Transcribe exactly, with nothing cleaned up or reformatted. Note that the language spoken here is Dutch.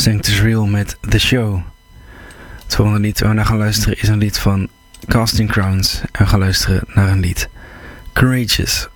Sanctus Real met The Show. Het volgende lied waar we naar gaan luisteren is een lied van Casting Crowns. En we gaan luisteren naar een lied Courageous.